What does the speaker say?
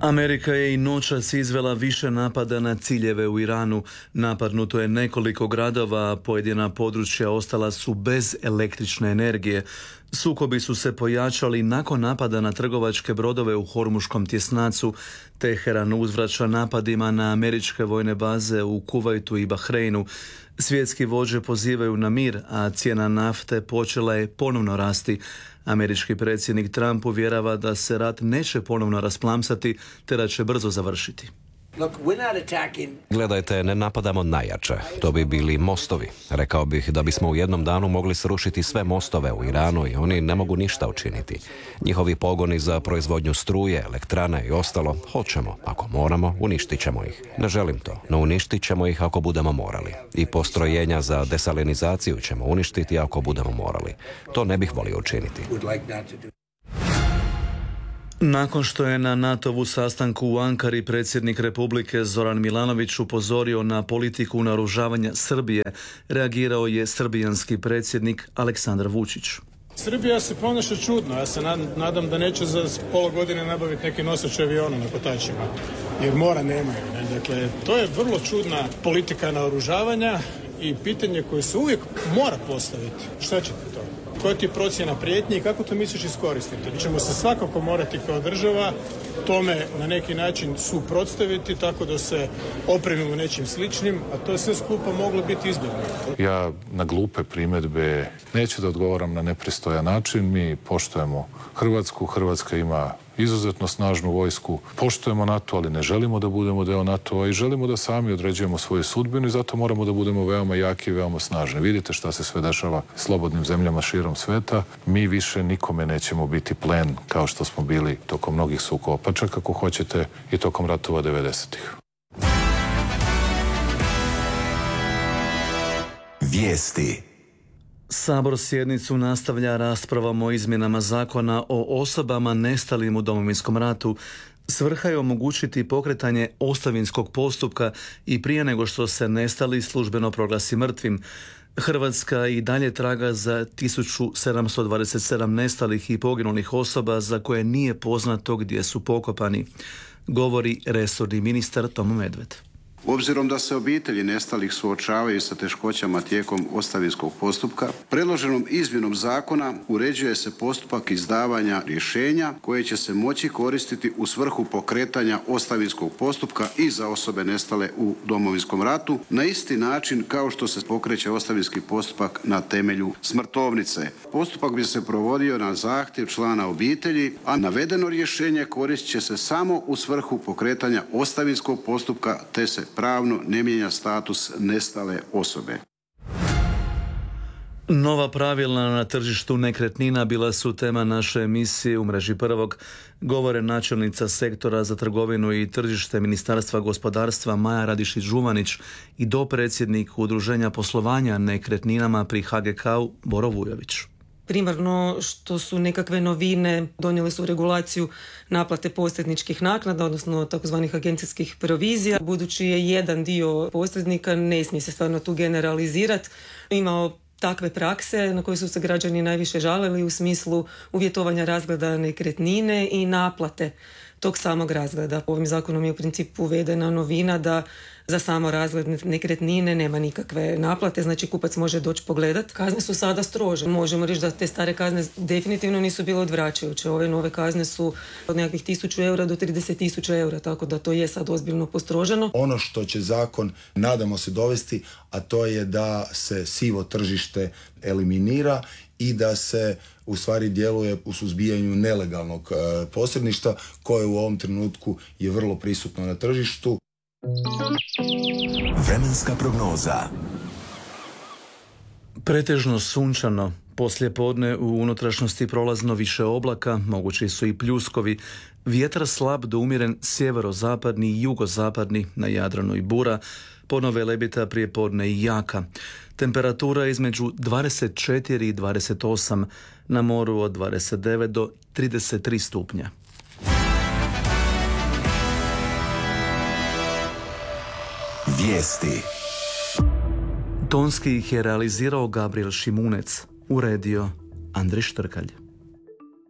Amerika je i noćas izvela više napada na ciljeve u Iranu. Napadnuto je nekoliko gradova, a pojedina područja ostala su bez električne energije. Sukobi su se pojačali nakon napada na trgovačke brodove u Hormuškom tjesnacu. Teheran uzvraća napadima na američke vojne baze u Kuvajtu i Bahreinu. Svjetski vođe pozivaju na mir, a cijena nafte počela je ponovno rasti. Američki predsjednik Trump uvjerava da se rat neće ponovno rasplamsati, te da će brzo završiti. Gledajte, ne napadamo najjače. To bi bili mostovi. Rekao bih da bismo u jednom danu mogli srušiti sve mostove u Iranu i oni ne mogu ništa učiniti. Njihovi pogoni za proizvodnju struje, elektrane i ostalo, hoćemo. Ako moramo, uništit ćemo ih. Ne želim to, no uništit ćemo ih ako budemo morali. I postrojenja za desalinizaciju ćemo uništiti ako budemo morali. To ne bih volio učiniti. Nakon što je na NATO-vu sastanku u Ankari predsjednik Republike Zoran Milanović upozorio na politiku naoružavanja Srbije, reagirao je srbijanski predsjednik Aleksandar Vučić. Srbija se ponaša čudno. Ja se nadam da neće za pola godine nabaviti neki nosač aviona na kotačima, jer mora nemaju. Dakle, to je vrlo čudna politika naoružavanja i pitanje koje se uvijek mora postaviti. Šta ćete to? Koja ti je procjena prijetnje i kako to misliš iskoristiti? Mi ćemo se svakako morati kao država tome na neki način suprotstaviti tako da se opremimo nečim sličnim, a to je sve skupa moglo biti izbjegno. Ja na glupe primjedbe neću da odgovaram na nepristojan način. Mi poštujemo Hrvatsku. Hrvatska ima izuzetno snažnu vojsku. Poštujemo NATO, ali ne želimo da budemo deo NATO-a i želimo da sami određujemo svoju sudbinu i zato moramo da budemo veoma jaki i veoma snažni. Vidite šta se sve dešava slobodnim zemljama širom sveta. Mi više nikome nećemo biti plen kao što smo bili tokom mnogih sukoba, pa čak ako hoćete i tokom ratova 90-ih. Vijesti. Sabor sjednicu nastavlja raspravom o izmjenama zakona o osobama nestalim u Domovinskom ratu. Svrha je omogućiti pokretanje ostavinskog postupka i prije nego što se nestali službeno proglasi mrtvim. Hrvatska i dalje traga za 1727 nestalih i poginulih osoba za koje nije poznato gdje su pokopani, govori resorni ministar Tomo Medved. Obzirom da se obitelji nestalih suočavaju sa teškoćama tijekom ostavinskog postupka, predloženom izmjenom zakona uređuje se postupak izdavanja rješenja koje će se moći koristiti u svrhu pokretanja ostavinskog postupka i za osobe nestale u Domovinskom ratu na isti način kao što se pokreće ostavinski postupak na temelju smrtovnice. Postupak bi se provodio na zahtjev člana obitelji, a navedeno rješenje koristit će se samo u svrhu pokretanja ostavinskog postupka te se pravno ne mijenja status nestale osobe. Nova pravila na tržištu nekretnina bila su tema naše emisije u Mreži prvog, govore načelnica sektora za trgovinu i tržište Ministarstva gospodarstva Maja Radišić-Žuvanić i dopredsjednik Udruženja poslovanja nekretninama pri HGK-u Boro Vujović. Primarno što su nekakve novine, donijeli su regulaciju naplate posredničkih naknada, odnosno takozvanih agencijskih provizija. Budući je jedan dio posrednika, ne smije se stvarno tu generalizirati, imao takve prakse na koje su se građani najviše žalili u smislu uvjetovanja razgleda nekretnine i naplate tog samog razgleda. Ovim zakonom je u principu uvedena novina da za samo razgled nekretnine nema nikakve naplate, znači kupac može doći pogledat. Kazne su sada strože. Možemo reći da te stare kazne definitivno nisu bile odvraćajuće. Ove nove kazne su od nekakvih 1000 eura do 30.000 eura, tako da to je sad ozbiljno postroženo. Ono što će zakon, nadamo se, dovesti, a to je da se sivo tržište eliminira i da se u stvari djeluje u suzbijanju nelegalnog posredništva koje u ovom trenutku je vrlo prisutno na tržištu. Vremenska prognoza. Pretežno sunčano. Poslijepodne u unutrašnjosti prolazno više oblaka, mogući su i pljuskovi. Vjetar slab do umjeren sjeverozapadni i jugozapadni, na Jadranu i bura. Ponove lebita prijepodne i jaka. Temperatura između 24 i 28, na moru od 29 do 33 stupnja. Vijesti. Tonski ih je realizirao Gabriel Šimunec, uredio Andrej Štrkalj.